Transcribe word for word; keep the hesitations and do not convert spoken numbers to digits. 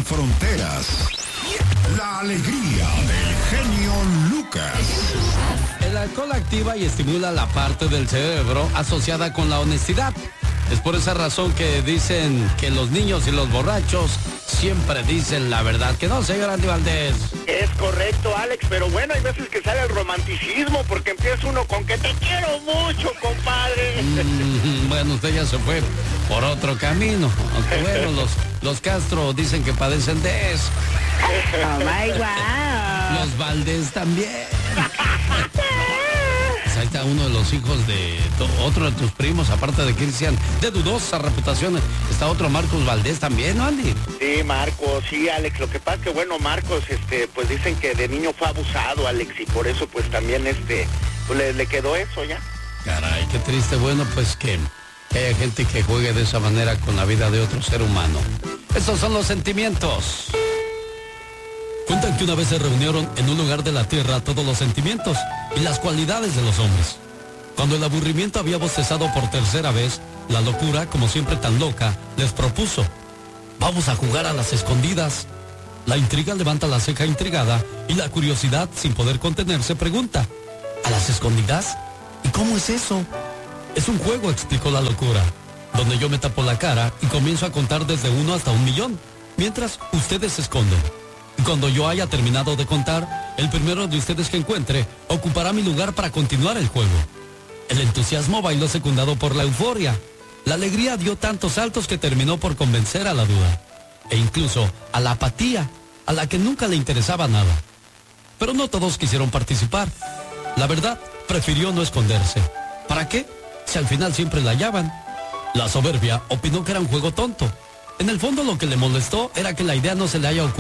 sin fronteras. La alegría del genio Lucas. El alcohol activa y estimula la parte del cerebro asociada con la honestidad. Es por esa razón que dicen que los niños y los borrachos siempre dicen la verdad. ¿Que no, señor Andy Valdés? Es correcto, Alex, pero bueno, hay veces que sale el romanticismo porque empieza uno con que te quiero mucho, compadre. Mm, bueno, usted ya se fue por otro camino. Aunque bueno, los, los Castro dicen que padecen de eso. Oh my wow. Los Valdés también. Ahí está uno de los hijos de to, otro de tus primos, aparte de Cristian, de dudosa reputación. Está otro Marcos Valdés también, ¿no, Andy? Sí, Marcos, sí, Alex. Lo que pasa es que, bueno, Marcos, este, pues dicen que de niño fue abusado, Alex, y por eso, pues también, este, pues le, le quedó eso ya. Caray, qué triste. Bueno, pues que, que haya gente que juegue de esa manera con la vida de otro ser humano. Estos son los sentimientos. Cuentan que una vez se reunieron en un lugar de la tierra todos los sentimientos y las cualidades de los hombres. Cuando el aburrimiento había bostezado por tercera vez, la locura, como siempre tan loca, les propuso: vamos a jugar a las escondidas. La intriga levanta la ceja intrigada y la curiosidad, sin poder contenerse, pregunta: ¿a las escondidas? ¿Y cómo es eso? Es un juego, explicó la locura, donde yo me tapo la cara y comienzo a contar desde uno hasta un millón, mientras ustedes se esconden. Y cuando yo haya terminado de contar, el primero de ustedes que encuentre ocupará mi lugar para continuar el juego. El entusiasmo bailó secundado por la euforia. La alegría dio tantos saltos que terminó por convencer a la duda. E incluso a la apatía, a la que nunca le interesaba nada. Pero no todos quisieron participar. La verdad, prefirió no esconderse. ¿Para qué? Si al final siempre la hallaban. La soberbia opinó que era un juego tonto. En el fondo lo que le molestó era que la idea no se le haya ocurrido